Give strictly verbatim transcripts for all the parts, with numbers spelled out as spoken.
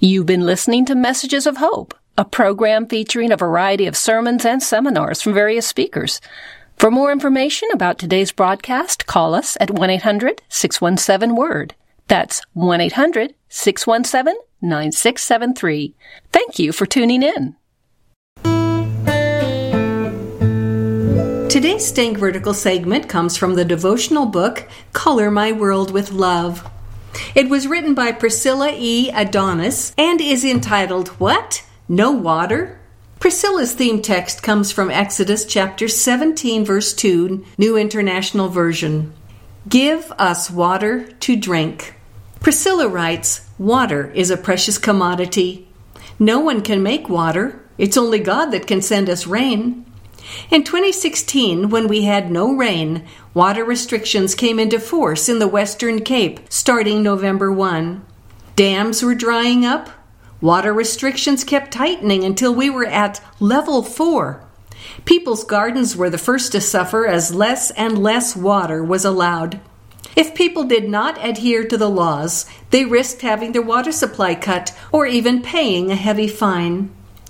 You've been listening to Messages of Hope, a program featuring a variety of sermons and seminars from various speakers. For more information about today's broadcast, call us at one eight hundred six one seven word. That's one eight hundred six one seven nine six seven three. Thank you for tuning in. Today's Staying Vertical segment comes from the devotional book, Color My World with Love. It was written by Priscilla E. Adonis and is entitled, What? No Water? Priscilla's theme text comes from Exodus chapter seventeen, verse two, New International Version. Give us water to drink. Priscilla writes, Water is a precious commodity. No one can make water. It's only God that can send us rain. In twenty sixteen, when we had no rain, water restrictions came into force in the Western Cape starting November first. Dams were drying up. Water restrictions kept tightening until we were at level four. People's gardens were the first to suffer as less and less water was allowed. If people did not adhere to the laws, they risked having their water supply cut or even paying a heavy fine.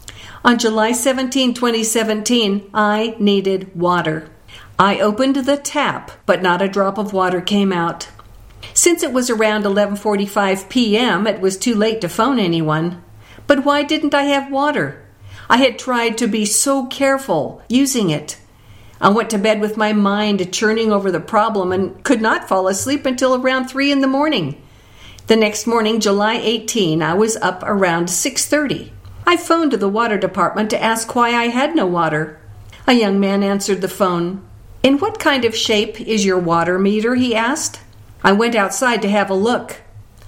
On July seventeenth, twenty seventeen, I needed water. I opened the tap, but not a drop of water came out. Since it was around eleven forty-five p.m., it was too late to phone anyone. But why didn't I have water? I had tried to be so careful using it. I went to bed with my mind churning over the problem and could not fall asleep until around three in the morning. The next morning, July eighteenth, I was up around six thirty. I phoned to the water department to ask why I had no water. A young man answered the phone. In what kind of shape is your water meter? He asked. I went outside to have a look.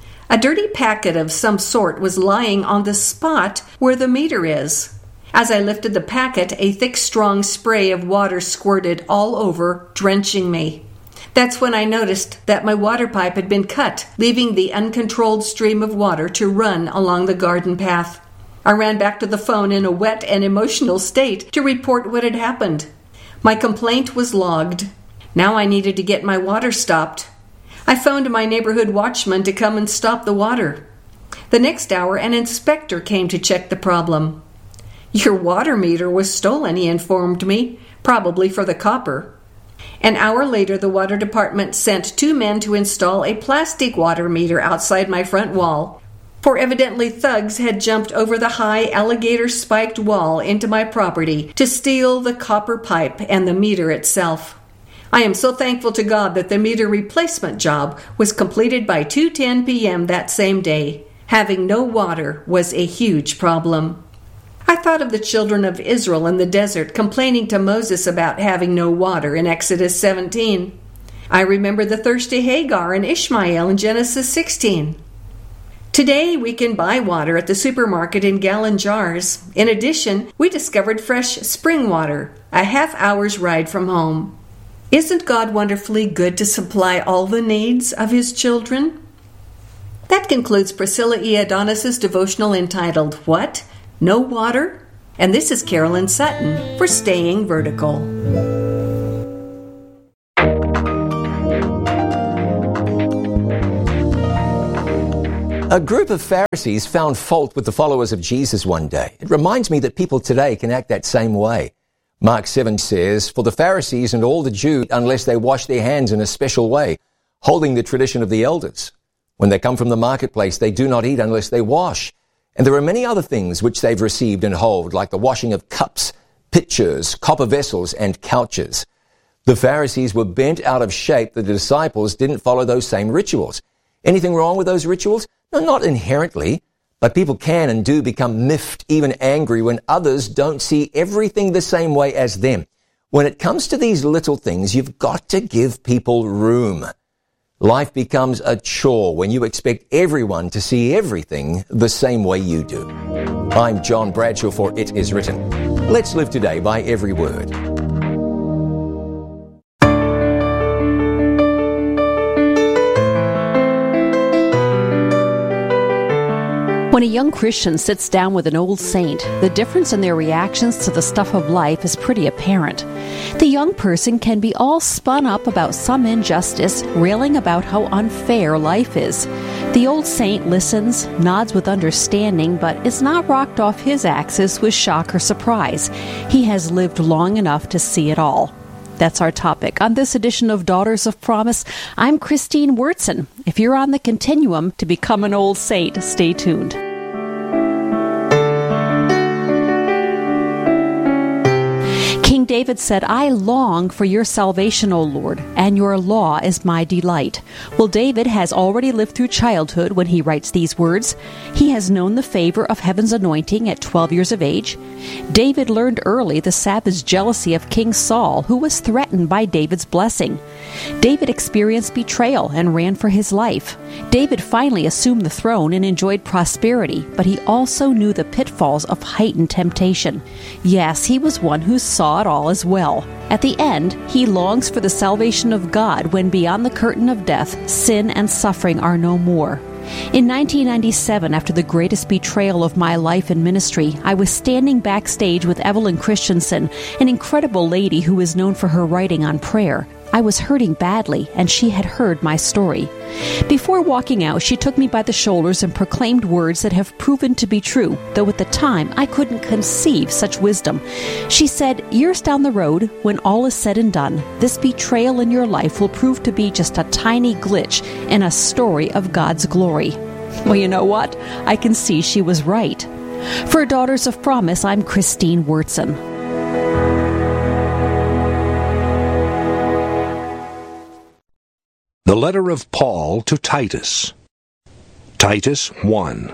A dirty packet of some sort was lying on the spot where the meter is. As I lifted the packet, a thick, strong spray of water squirted all over, drenching me. That's when I noticed that my water pipe had been cut, leaving the uncontrolled stream of water to run along the garden path. I ran back to the phone in a wet and emotional state to report what had happened. My complaint was logged. Now I needed to get my water stopped. I phoned my neighborhood watchman to come and stop the water. The next hour, an inspector came to check the problem. Your water meter was stolen, he informed me, probably for the copper. An hour later, the water department sent two men to install a plastic water meter outside my front wall, for evidently thugs had jumped over the high alligator-spiked wall into my property to steal the copper pipe and the meter itself. I am so thankful to God that the meter replacement job was completed by two ten p.m. that same day. Having no water was a huge problem. I thought of the children of Israel in the desert complaining to Moses about having no water in Exodus seventeen. I remember the thirsty Hagar and Ishmael in Genesis sixteen. Today, we can buy water at the supermarket in gallon jars. In addition, we discovered fresh spring water, a half hour's ride from home. Isn't God wonderfully good to supply all the needs of His children? That concludes Priscilla E. Adonis' devotional entitled, What? No Water? And this is Carolyn Sutton for Staying Vertical. A group of Pharisees found fault with the followers of Jesus one day. It reminds me that people today can act that same way. Mark seven says, For the Pharisees and all the Jews, unless they wash their hands in a special way, holding the tradition of the elders. When they come from the marketplace, they do not eat unless they wash. And there are many other things which they've received and hold, like the washing of cups, pitchers, copper vessels, and couches. The Pharisees were bent out of shape that the disciples didn't follow those same rituals. Anything wrong with those rituals? No, not inherently, but people can and do become miffed, even angry, when others don't see everything the same way as them. When it comes to these little things, you've got to give people room. Life becomes a chore when you expect everyone to see everything the same way you do. I'm John Bradshaw for It Is Written. Let's live today by every word. When a young Christian sits down with an old saint, the difference in their reactions to the stuff of life is pretty apparent. The young person can be all spun up about some injustice, railing about how unfair life is. The old saint listens, nods with understanding, but is not rocked off his axis with shock or surprise. He has lived long enough to see it all. That's our topic on this edition of Daughters of Promise. I'm Christine Wurtzen. If you're on the continuum to become an old saint, stay tuned. King David said, I long for your salvation, O Lord, and your law is my delight. Well, David has already lived through childhood when he writes these words. He has known the favor of heaven's anointing at twelve years of age. David learned early the savage jealousy of King Saul, who was threatened by David's blessing. David experienced betrayal and ran for his life. David finally assumed the throne and enjoyed prosperity, but he also knew the pitfalls of heightened temptation. Yes, he was one who saw it all as well. At the end, he longs for the salvation of God when beyond the curtain of death, sin and suffering are no more. In nineteen ninety-seven, after the greatest betrayal of my life and ministry, I was standing backstage with Evelyn Christensen, an incredible lady who is known for her writing on prayer. I was hurting badly, and she had heard my story. Before walking out, she took me by the shoulders and proclaimed words that have proven to be true, though at the time I couldn't conceive such wisdom. She said, years down the road, when all is said and done, this betrayal in your life will prove to be just a tiny glitch in a story of God's glory. Well, you know what? I can see she was right. For Daughters of Promise, I'm Christine Wurtzen. The letter of Paul to Titus. Titus one.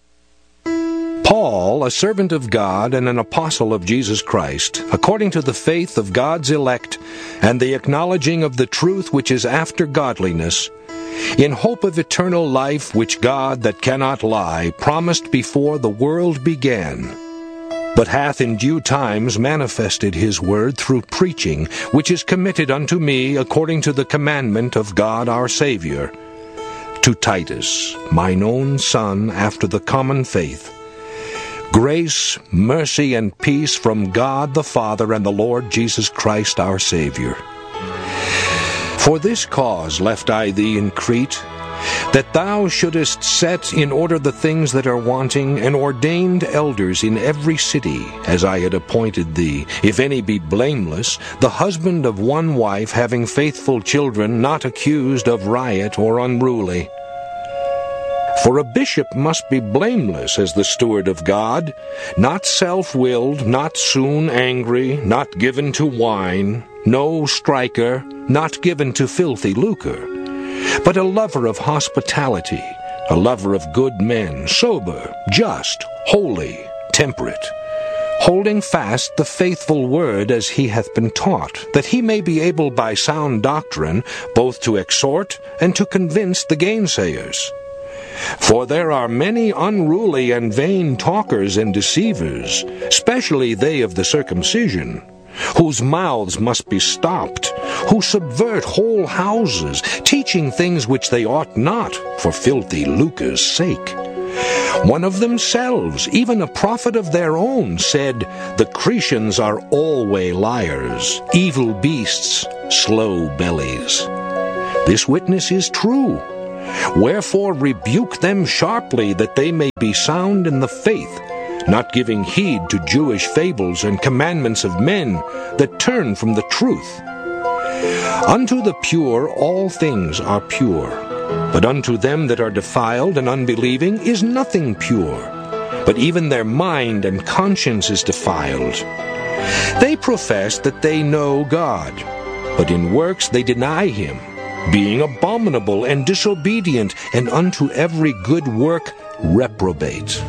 Paul, a servant of God and an apostle of Jesus Christ, according to the faith of God's elect and the acknowledging of the truth which is after godliness, in hope of eternal life which God that cannot lie promised before the world began, but hath in due times manifested his word through preaching, which is committed unto me according to the commandment of God our Savior. To Titus, mine own son, after the common faith, grace, mercy, and peace from God the Father and the Lord Jesus Christ our Savior. For this cause left I thee in Crete, that thou shouldest set in order the things that are wanting, and ordained elders in every city, as I had appointed thee, if any be blameless, the husband of one wife, having faithful children, not accused of riot or unruly. For a bishop must be blameless as the steward of God, not self-willed, not soon angry, not given to wine, no striker, not given to filthy lucre, but a lover of hospitality, a lover of good men, sober, just, holy, temperate, holding fast the faithful word as he hath been taught, that he may be able by sound doctrine both to exhort and to convince the gainsayers. For there are many unruly and vain talkers and deceivers, especially they of the circumcision, whose mouths must be stopped, who subvert whole houses, teaching things which they ought not, for filthy lucre's sake. One of themselves, even a prophet of their own, said, The Cretians are alway liars, evil beasts, slow bellies. This witness is true. Wherefore rebuke them sharply, that they may be sound in the faith, not giving heed to Jewish fables and commandments of men that turn from the truth. Unto the pure all things are pure, but unto them that are defiled and unbelieving is nothing pure, but even their mind and conscience is defiled. They profess that they know God, but in works they deny him, being abominable and disobedient, and unto every good work reprobate.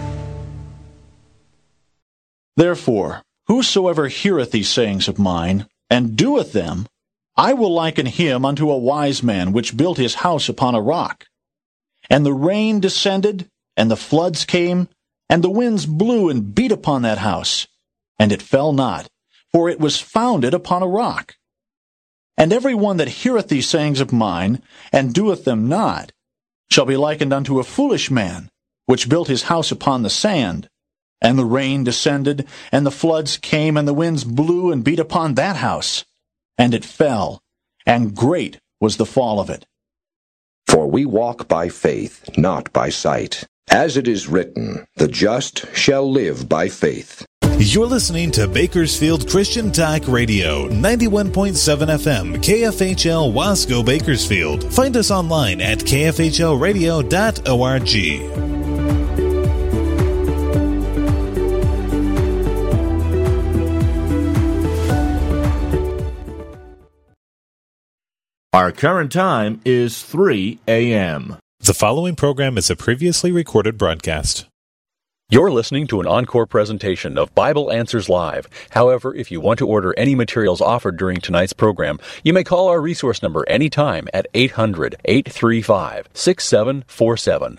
Therefore, whosoever heareth these sayings of mine, and doeth them, I will liken him unto a wise man which built his house upon a rock. And the rain descended, and the floods came, and the winds blew and beat upon that house, and it fell not, for it was founded upon a rock. And every one that heareth these sayings of mine, and doeth them not, shall be likened unto a foolish man, which built his house upon the sand. And the rain descended, and the floods came, and the winds blew and beat upon that house. And it fell, and great was the fall of it. For we walk by faith, not by sight. As it is written, the just shall live by faith. You're listening to Bakersfield Christian Talk Radio, ninety-one point seven F M, K F H L Wasco, Bakersfield. Find us online at k f h l radio dot org. Our current time is three a.m. The following program is a previously recorded broadcast. You're listening to an encore presentation of Bible Answers Live. However, if you want to order any materials offered during tonight's program, you may call our resource number anytime at eight hundred, eight three five, six seven four seven.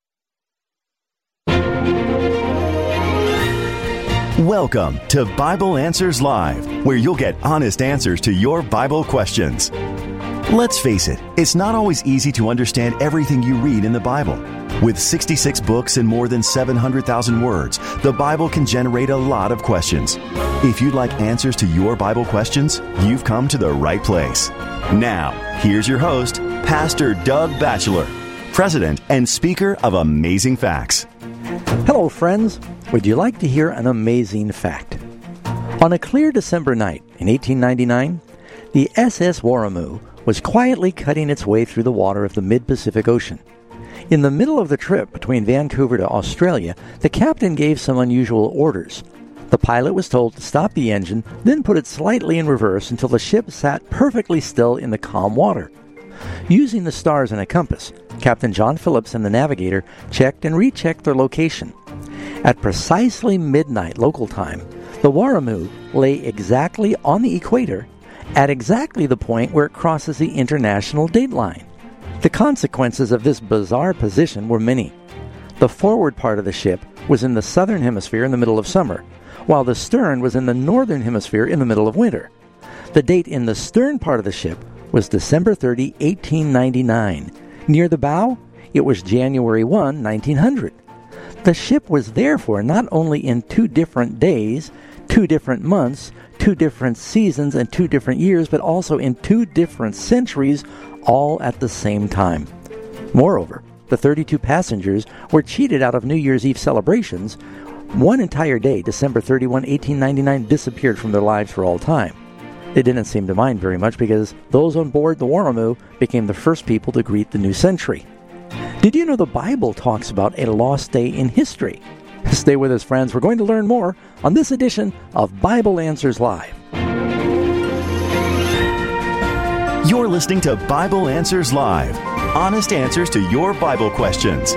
Welcome to Bible Answers Live, where you'll get honest answers to your Bible questions. Let's face it, it's not always easy to understand everything you read in the Bible. With sixty-six books and more than seven hundred thousand words, the Bible can generate a lot of questions. If you'd like answers to your Bible questions, you've come to the right place. Now, here's your host, Pastor Doug Batchelor, President and Speaker of Amazing Facts. Hello, friends. Would you like to hear an amazing fact? On a clear December night in eighteen ninety-nine, the S S Warramoo was quietly cutting its way through the water of the mid-Pacific Ocean. In the middle of the trip between Vancouver to Australia, the captain gave some unusual orders. The pilot was told to stop the engine, then put it slightly in reverse until the ship sat perfectly still in the calm water. Using the stars and a compass, Captain John Phillips and the navigator checked and rechecked their location. At precisely midnight local time, the Warramoo lay exactly on the equator at exactly the point where it crosses the international date line. The consequences of this bizarre position were many. The forward part of the ship was in the southern hemisphere in the middle of summer, while the stern was in the northern hemisphere in the middle of winter. The date in the stern part of the ship was December thirtieth, eighteen ninety-nine. Near the bow, it was January first, nineteen hundred. The ship was therefore not only in two different days, two different months, two different seasons, and two different years, but also in two different centuries, all at the same time. Moreover, the thirty-two passengers were cheated out of New Year's Eve celebrations. One entire day, December thirty-first, eighteen ninety-nine, disappeared from their lives for all time. They didn't seem to mind very much because those on board the Warramoo became the first people to greet the new century. Did you know the Bible talks about a lost day in history? Stay with us, friends. We're going to learn more on this edition of Bible Answers Live. You're listening to Bible Answers Live, honest answers to your Bible questions.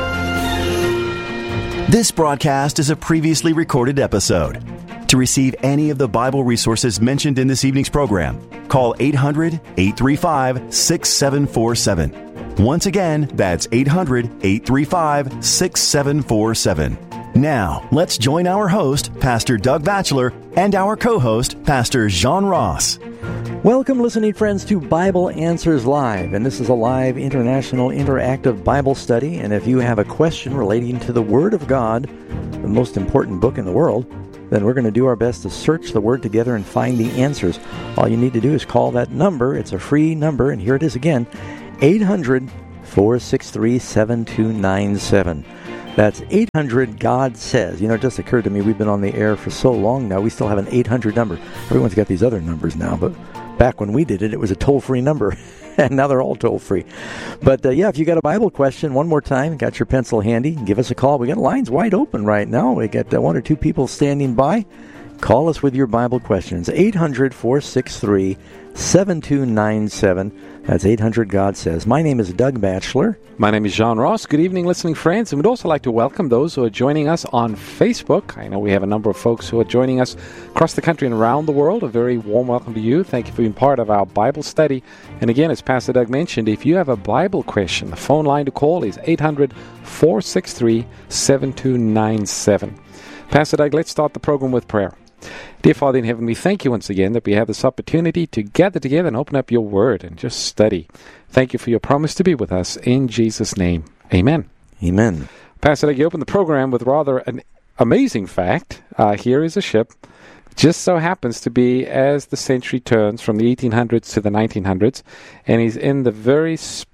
This broadcast is a previously recorded episode. To receive any of the Bible resources mentioned in this evening's program, call eight hundred, eight three five, six seven four seven. Once again, that's eight hundred, eight three five, six seven four seven. Now, let's join our host, Pastor Doug Batchelor, and our co-host, Pastor Jean Ross. Welcome, listening friends, to Bible Answers Live, and this is a live international interactive Bible study, and if you have a question relating to the Word of God, the most important book in the world, then we're going to do our best to search the Word together and find the answers. All you need to do is call that number. It's a free number, and here it is again, eight hundred, four six three, seven two nine seven. That's eight hundred, God Says. You know, it just occurred to me, we've been on the air for so long now, we still have an eight hundred number. Everyone's got these other numbers now, but back when we did it, it was a toll-free number, and now they're all toll-free. But, uh, yeah, if you got a Bible question, one more time, got your pencil handy, give us a call. We got lines wide open right now. We got uh, one or two people standing by. Call us with your Bible questions. eight hundred, four six three, seven two nine seven. That's eight hundred, God Says. My name is Doug Batchelor. My name is Jean Ross. Good evening, listening friends. And we'd also like to welcome those who are joining us on Facebook. I know we have a number of folks who are joining us across the country and around the world. A very warm welcome to you. Thank you for being part of our Bible study. And again, as Pastor Doug mentioned, if you have a Bible question, the phone line to call is eight hundred, four six three, seven two nine seven. Pastor Doug, let's start the program with prayer. Dear Father in heaven, we thank you once again that we have this opportunity to gather together and open up your word and just study. Thank you for your promise to be with us. In Jesus' name, amen. Amen. Pastor Doug, you opened the program with rather an amazing fact. Uh, here is a ship. Just so happens to be as the century turns from the eighteen hundreds to the nineteen hundreds, and he's in the very spot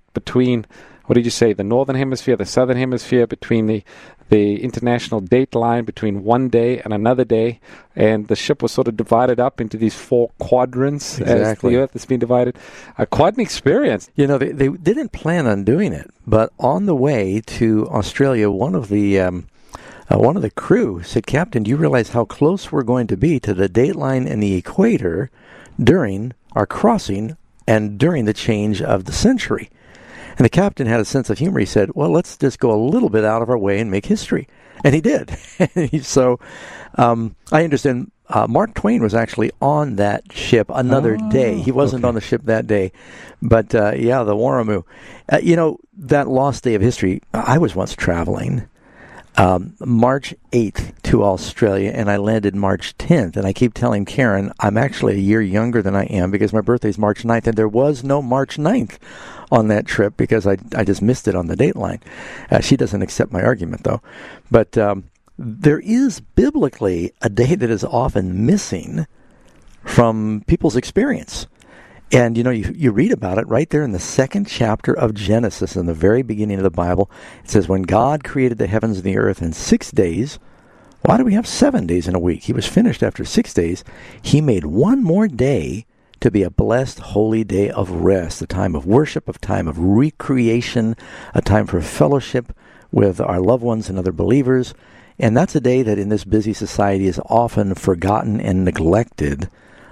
between, what did you say, the northern hemisphere, the southern hemisphere, between the the international date line between one day and another day, and the ship was sort of divided up into these four quadrants exactly. as the Earth has been divided. Uh, quite an experience. You know, they, they didn't plan on doing it, but on the way to Australia, one of the um, uh, one of the crew said, "Captain, do you realize how close we're going to be to the date line and the equator during our crossing and during the change of the century?" And the captain had a sense of humor. He said, well, let's just go a little bit out of our way and make history. And he did. so um, I understand uh, Mark Twain was actually on that ship another oh, day. He wasn't okay. on the ship that day. But, uh, yeah, the Warramoo. Uh, you know, that lost day of history, I was once traveling um, March eighth to Australia, and I landed March tenth. And I keep telling Karen I'm actually a year younger than I am because my birthday's March ninth, and there was no March ninth on that trip because I I just missed it on the date line. Uh, she doesn't accept my argument, though. But um, there is biblically a day that is often missing from people's experience. And, you know, you, you read about it right there in the second chapter of Genesis, in the very beginning of the Bible. It says, when God created the heavens and the earth in six days, why do we have seven days in a week? He was finished after six days. He made one more day to be a blessed, holy day of rest, a time of worship, a time of recreation, a time for fellowship with our loved ones and other believers. And that's a day that in this busy society is often forgotten and neglected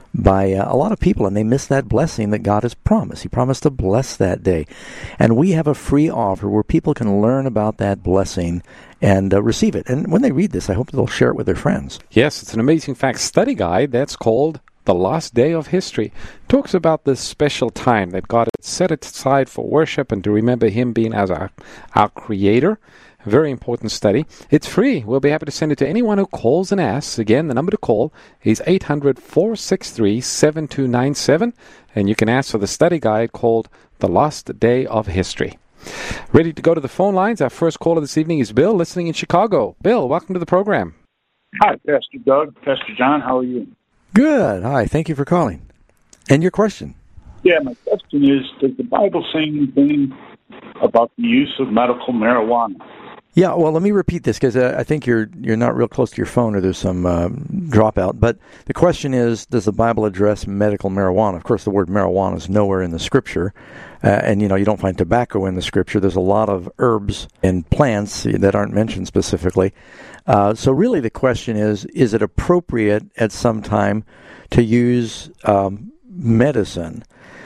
by uh, a lot of people, and they miss that blessing that God has promised. He promised to bless that day. And we have a free offer where people can learn about that blessing and uh, receive it. And when they read this, I hope they'll share it with their friends. Yes, it's an amazing fact study guide that's called The Last Day of History. It talks about this special time that God had set aside for worship and to remember Him being as our, our Creator. A very important study. It's free. We'll be happy to send it to anyone who calls and asks. Again, the number to call is eight hundred, four six three, seven two nine seven, and you can ask for the study guide called The Last Day of History. Ready to go to the phone lines? Our first caller this evening is Bill, listening in Chicago. Bill, welcome to the program. Hi, Pastor Doug. Pastor John, how are you? Good. Hi, thank you for calling. And your question? Yeah, my question is, does the Bible say anything about the use of medical marijuana? Yeah, well, let me repeat this because uh, I think you're you're not real close to your phone or there's some uh, dropout. But the question is, does the Bible address medical marijuana? Of course, the word marijuana is nowhere in the Scripture. Uh, and, you know, you don't find tobacco in the Scripture. There's a lot of herbs and plants that aren't mentioned specifically. Uh, so really the question is, is it appropriate at some time to use um, medicine?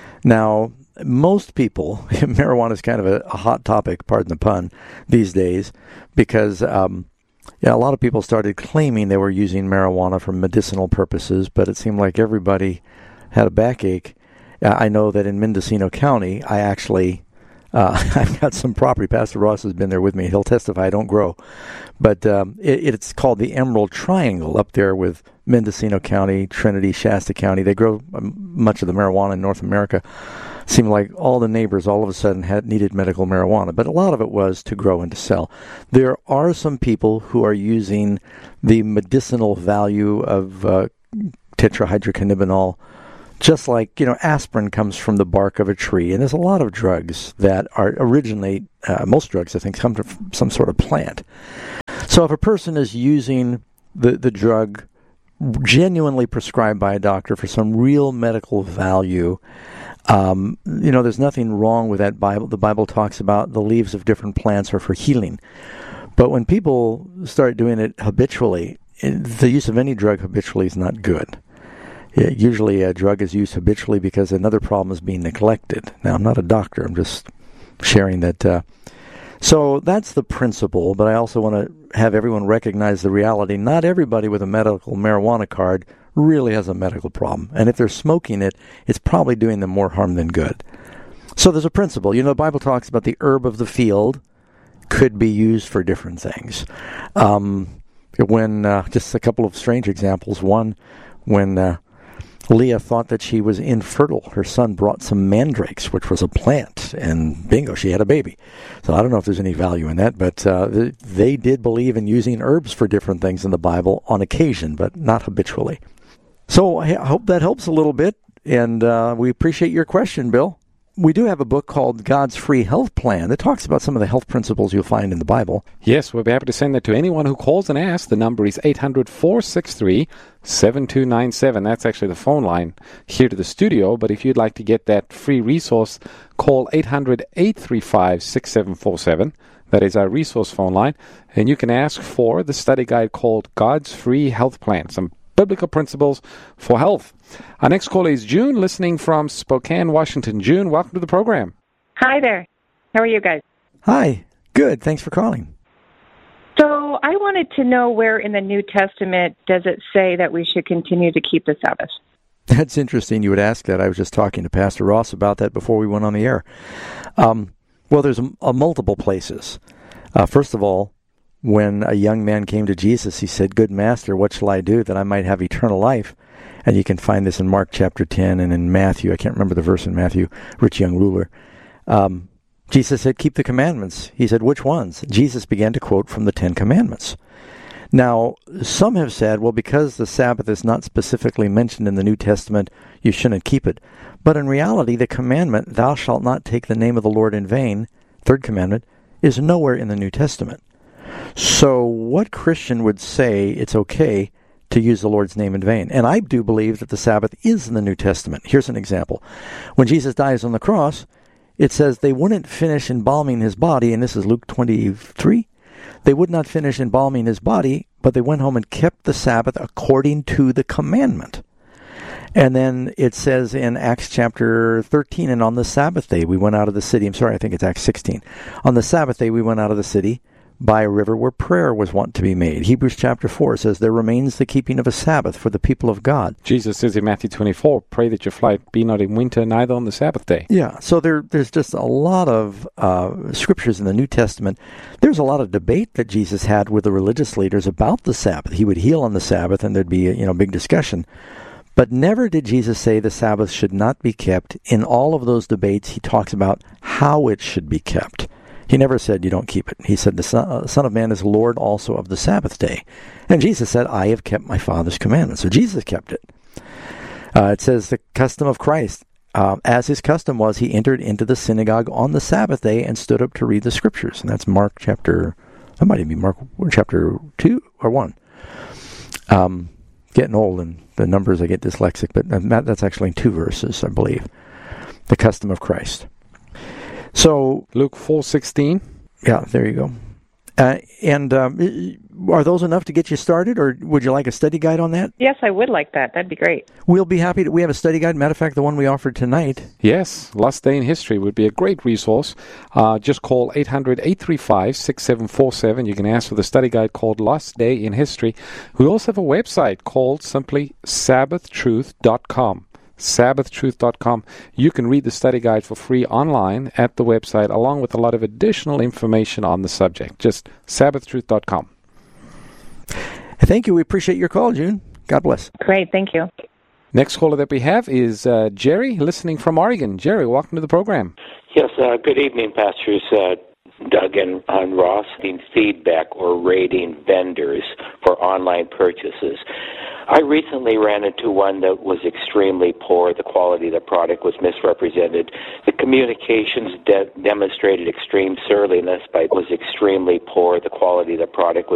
Now, most people, marijuana is kind of a, a hot topic, pardon the pun, these days, because um, yeah, a lot of people started claiming they were using marijuana for medicinal purposes, but it seemed like everybody had a backache. Uh, I know that in Mendocino County, I actually, uh, I've got some property. Pastor Ross has been there with me. He'll testify I don't grow. But um, it, it's called the Emerald Triangle up there with Mendocino County, Trinity, Shasta County. They grow um, much of the marijuana in North America. Seemed like all the neighbors all of a sudden had needed medical marijuana, but a lot of it was to grow and to sell. There are some people who are using the medicinal value of uh, tetrahydrocannabinol, just like, you know, aspirin comes from the bark of a tree, and there's a lot of drugs that are originate, uh, most drugs I think come from some sort of plant. So if a person is using the, the drug genuinely prescribed by a doctor for some real medical value, Um, you know, there's nothing wrong with that. Bible. The Bible talks about the leaves of different plants are for healing. But when people start doing it habitually, the use of any drug habitually is not good. It, usually a drug is used habitually because another problem is being neglected. Now, I'm not a doctor. I'm just sharing that. Uh, so that's the principle, but I also want to have everyone recognize the reality. Not everybody with a medical marijuana card really has a medical problem. And if they're smoking it, it's probably doing them more harm than good. So there's a principle. You know, the Bible talks about the herb of the field could be used for different things. Um, when, uh, just a couple of strange examples. One, when uh, Leah thought that she was infertile, her son brought some mandrakes, which was a plant, and bingo, she had a baby. So I don't know if there's any value in that, but uh, they did believe in using herbs for different things in the Bible on occasion, but not habitually. So I hope that helps a little bit, and uh, we appreciate your question, Bill. we do have a book called God's Free Health Plan that talks about some of the health principles you'll find in the Bible. Yes, we'll be happy to send that to anyone who calls and asks. The number is eight hundred, four six three, seven two nine seven. That's actually the phone line here to the studio. But if you'd like to get that free resource, call eight hundred, eight three five, six seven four seven. That is our resource phone line. And you can ask for the study guide called God's Free Health Plan, some biblical principles for health. Our next caller is June, listening from Spokane, Washington. June, welcome to the program. Hi there. How are you guys? Hi. Good. Thanks for calling. So I wanted to know where in the New Testament does it say that we should continue to keep the Sabbath? That's interesting you would ask that. I was just talking to Pastor Ross about that before we went on the air. Um, well, there's a, a multiple places. Uh, first of all, when a young man came to Jesus, he said, "Good master, what shall I do that I might have eternal life?" And you can find this in Mark chapter ten and in Matthew. I can't remember the verse in Matthew, rich young ruler. Um, Jesus said, "Keep the commandments." He said, "Which ones?" Jesus began to quote from the Ten Commandments. Now, some have said, well, because the Sabbath is not specifically mentioned in the New Testament, you shouldn't keep it. But in reality, the commandment, "Thou shalt not take the name of the Lord in vain," third commandment, is nowhere in the New Testament. So what Christian would say it's okay to use the Lord's name in vain? And I do believe that the Sabbath is in the New Testament. Here's an example. When Jesus dies on the cross, it says they wouldn't finish embalming his body, and this is Luke twenty-three. They would not finish embalming his body, but they went home and kept the Sabbath according to the commandment. And then it says in Acts chapter thirteen, and on the Sabbath day we went out of the city. I'm sorry, I think it's Acts sixteen. On the Sabbath day we went out of the city by a river where prayer was wont to be made. Hebrews chapter four says, "There remains the keeping of a Sabbath for the people of God." Jesus says in Matthew twenty-four, "Pray that your flight be not in winter, neither on the Sabbath day." Yeah, so there, there's just a lot of uh, scriptures in the New Testament. There's a lot of debate that Jesus had with the religious leaders about the Sabbath. He would heal on the Sabbath, and there'd be a you know big discussion. But never did Jesus say the Sabbath should not be kept. In all of those debates, he talks about how it should be kept. He never said you don't keep it. He said the Son, uh, Son of Man is Lord also of the Sabbath day. And Jesus said, "I have kept my Father's commandments." So Jesus kept it. Uh, it says the custom of Christ. Uh, as his custom was, he entered into the synagogue on the Sabbath day and stood up to read the scriptures. And that's Mark chapter, that might even be Mark chapter two or one. Um, getting old and the numbers, I get dyslexic, but that, that's actually in two verses, I believe. The custom of Christ. So Luke four sixteen. Yeah, there you go. Uh, and um, are those enough to get you started, or would you like a study guide on that? Yes, I would like that. That'd be great. We'll be happy to. We have a study guide. Matter of fact, the one we offered tonight. Yes, Last Day in History would be a great resource. Uh, just call eight hundred, eight three five, six seven four seven. You can ask for the study guide called Last Day in History. We also have a website called simply sabbath truth dot com. sabbath truth dot com. You can read the study guide for free online at the website, along with a lot of additional information on the subject. Just sabbath truth dot com. Thank you. We appreciate your call, June. God bless. Great. Thank you. Next caller that we have is uh, Jerry, listening from Oregon. Jerry, welcome to the program. Yes, uh, good evening, Pastors uh, Doug and, and Ross. Feedback or rating vendors for online purchases. I recently ran into one that was extremely poor. The quality of the product was misrepresented. The communications de- demonstrated extreme surliness, but was extremely poor. The quality of the product was